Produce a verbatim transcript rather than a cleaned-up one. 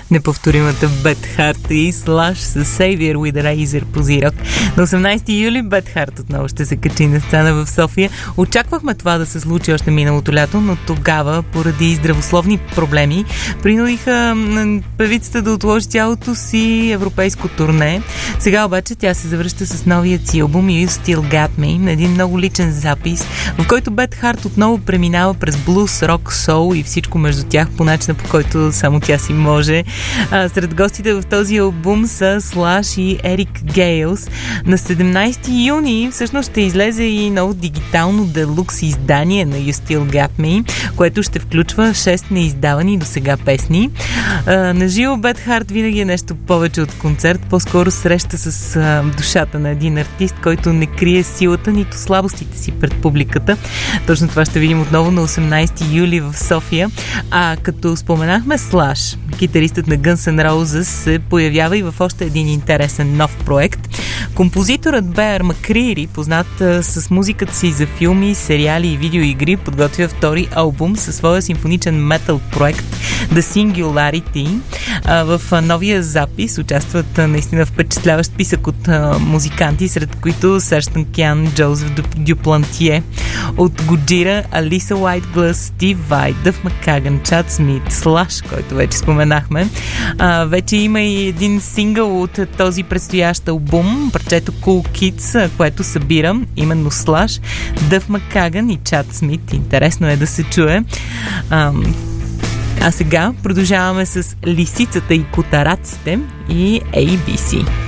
Неповторимата Бет Харт и Слаш с Savior with Razor по Зирок. На осемнайсети юли Бет Харт отново ще се качи на сцена в София. Очаквахме това да се случи още миналото лято, но тогава, поради здравословни проблеми, принудиха певицата да отложи цялото си европейско турне. Сега обаче тя се завръща с новият си албум You Still Got Me, един много личен запис, в който Бет Харт отново преминава през блуз, рок, соул и всичко между тях по начина, по който само тя си може. А, сред гостите в този албум са Слаш и Ерик Гейлс. На седемнайсети юни всъщност ще излезе и ново дигитално делукс издание на You Still Got Me, което ще включва шест неиздавани до сега песни. А, на живо Бет Харт винаги е нещо повече от концерт, по-скоро среща с а, душата на един артист, който не крие силата, нито слабостите си пред публиката. Точно това ще видим отново на осемнайсети юли в София. А като споменахме Слаш, китаристът на Guns N' Roses се появява и в още един интересен нов проект. Композиторът Беар Макрири, познат а, с музиката си за филми, сериали и видеоигри, подготвя втори албум със своя симфоничен метал проект The Singularity. А, в а, новия запис участват а, наистина впечатляващ списък от а, музиканти, сред които Серж Танкян, Джозеф Дюплантие, от Годжира, Алиса Уайтглас, Стив Vai, Дъв Маккаган, Чад Смит, Слаш, който вече споменахме. А, вече има и един сингъл от този предстоящ албум, парчето Cool Kids, което събира именно Слаш, Дъв Маккаган и Чад Смит. Интересно е да се чуе. А, а сега продължаваме с Лисицата и котараците и Ей Би Си.